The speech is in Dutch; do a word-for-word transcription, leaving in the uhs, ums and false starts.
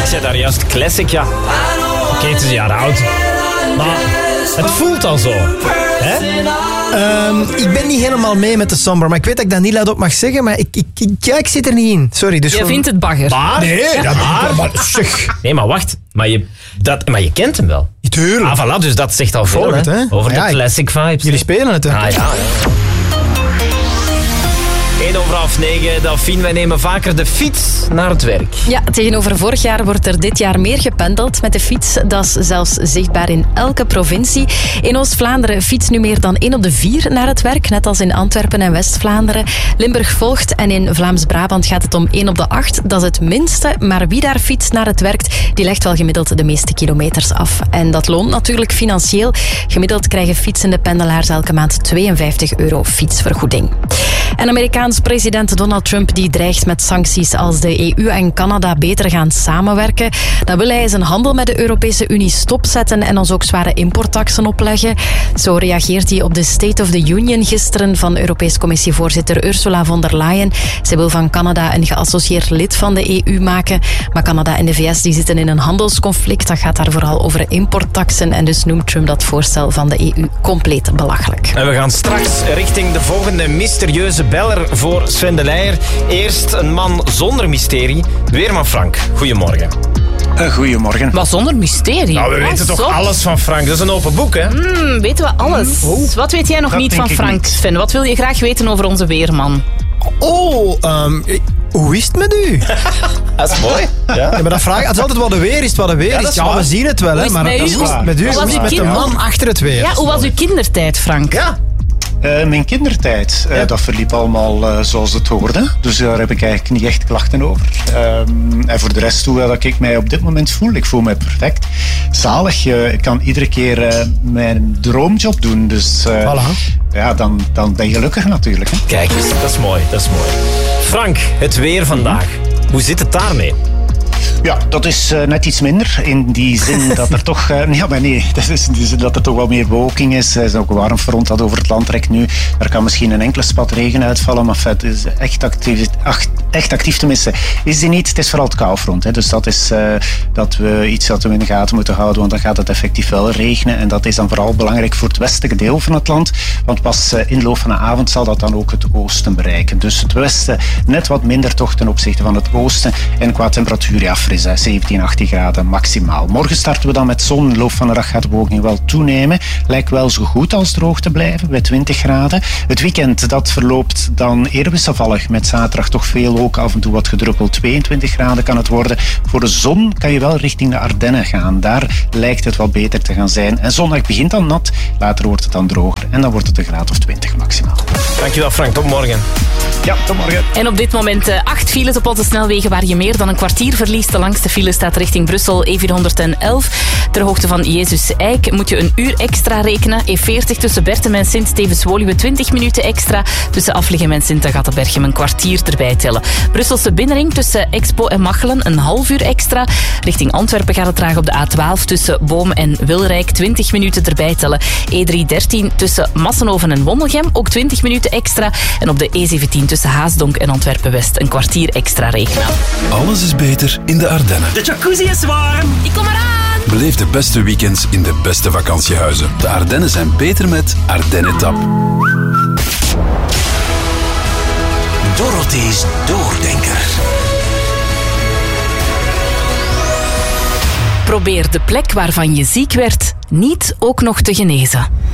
Ik zei daar juist classic, ja. Oké, okay, het is een jaar oud. Maar het voelt al zo. Hè? Um, ik ben niet helemaal mee met de Somber, maar ik weet dat ik dat niet luid op mag zeggen, maar ik, ik, ik, ja, ik zit er niet in. Sorry. Dus je gewoon... vindt het bagger. Maar? Nee, ja, dat maar. maar, zeg. Nee, maar wacht. Maar je, dat, maar je kent hem wel. Tuurlijk. Ah, voilà, dus dat zegt al veel, Volg het, hè? hè? Over ja, de classic vibes. Jullie spelen het, hè? Ah, ja, ja. één over half negen, Delphine, wij nemen vaker de fiets naar het werk. Ja, tegenover vorig jaar wordt er dit jaar meer gependeld met de fiets. Dat is zelfs zichtbaar in elke provincie. In Oost-Vlaanderen fietst nu meer dan één op de vier naar het werk, net als in Antwerpen en West-Vlaanderen. Limburg volgt en in Vlaams-Brabant gaat het om één op de acht. Dat is het minste, maar wie daar fietst naar het werk, die legt wel gemiddeld de meeste kilometers af. En dat loont natuurlijk financieel. Gemiddeld krijgen fietsende pendelaars elke maand tweeënvijftig euro fietsvergoeding. En Amerikaans president Donald Trump die dreigt met sancties als de E U en Canada beter gaan samenwerken. Dan wil hij zijn handel met de Europese Unie stopzetten en ons ook zware importtaxen opleggen. Zo reageert hij op de State of the Union gisteren van Europees Commissievoorzitter Ursula von der Leyen. Ze wil van Canada een geassocieerd lid van de E U maken. Maar Canada en de V S die zitten in een handelsconflict. Dat gaat daar vooral over importtaxen. En dus noemt Trump dat voorstel van de E U compleet belachelijk. En we gaan straks richting de volgende mysterieuze beller voor Sven de Leijer. Eerst een man zonder mysterie. Weerman Frank, goedemorgen. Uh, goedemorgen. Maar zonder mysterie? Nou, we weten toch alles van Frank? Dat is een open boek, hè? Mm, weten we alles. Oh. Wat weet jij nog dat niet van Frank, niet. Sven? Wat wil je graag weten over onze weerman? Oh, um, hoe is het met u? Dat is mooi. Ja. Ja, maar dat vraag, het is altijd wat de weer is, wat de weer ja, is. Ja, we zien het wel, hè, maar met dat is met, met u, hoe is het met de man achter het weer? Ja, hoe was uw kindertijd, Frank? Ja. Uh, mijn kindertijd, uh, ja. dat verliep allemaal uh, zoals het hoorde. Dus daar heb ik eigenlijk niet echt klachten over. Um, en voor de rest, hoe dat ik mij op dit moment voel, ik voel mij perfect. Zalig, uh, ik kan iedere keer uh, mijn droomjob doen. Dus uh, voilà. ja, dan, dan ben je gelukkig natuurlijk. Hè? Kijk, dat is mooi, dat is mooi. Frank, het weer vandaag. Hoe zit het daarmee? Ja, dat is uh, net iets minder. In die zin dat er toch... Uh, ja, maar nee, dat is in die zin dat er toch wel meer bewolking is. Er is ook een warm front dat over het land trekt nu. Er kan misschien een enkele spat regen uitvallen, maar het is echt actief, echt actief te missen. Is die niet? Het is vooral het koufront. Hè. Dus dat is uh, dat we iets dat we in de gaten moeten houden, want dan gaat het effectief wel regenen. En dat is dan vooral belangrijk voor het westelijke deel van het land. Want pas uh, in de loop van de avond zal dat dan ook het oosten bereiken. Dus het westen net wat minder toch ten opzichte van het oosten. En qua temperatuur, ja, fris, hè, zeventien, achttien graden maximaal. Morgen starten we dan met zon. In de loop van de dag gaat de bewolking wel toenemen. Lijkt wel zo goed als droog te blijven, bij twintig graden. Het weekend, dat verloopt dan eerder wisselvallig. Met zaterdag toch veel ook af en toe wat gedruppeld. tweeëntwintig graden kan het worden. Voor de zon kan je wel richting de Ardennen gaan. Daar lijkt het wel beter te gaan zijn. En zondag begint dan nat. Later wordt het dan droger. En dan wordt het een graad of twintig maximaal. Dankjewel Frank, tot morgen. Ja, tot morgen. En op dit moment uh, acht files op onze snelwegen waar je meer dan een kwartier verliest. De langste file staat richting Brussel, E vierhonderdelf. Ter hoogte van Jezus Eik moet je een uur extra rekenen. E veertig tussen Bertem en Sint Stevens-Woluwe twintig minuten extra. Tussen Afligem en Sint-Agatha-Berchem een kwartier erbij tellen. Brusselse binnenring tussen Expo en Machelen een half uur extra. Richting Antwerpen gaat het traag op de A twaalf tussen Boom en Wilrijk twintig minuten erbij tellen. E driehonderddertien tussen Massenhoven en Wommelgem ook twintig minuten extra. En op de E zeventien tussen Haasdonk en Antwerpen-West een kwartier extra rekenen. Alles is beter in de Ardennen. De jacuzzi is warm. Ik kom eraan. Beleef de beste weekends in de beste vakantiehuizen. De Ardennen zijn beter met Ardennetap. Dorothy's Doordenker. Probeer de plek waarvan je ziek werd niet ook nog te genezen.